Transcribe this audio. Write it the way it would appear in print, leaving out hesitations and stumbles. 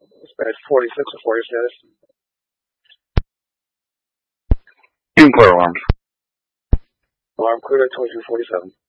Dispatch 46 for your status. Clear alarms. Alarm clear at 2247.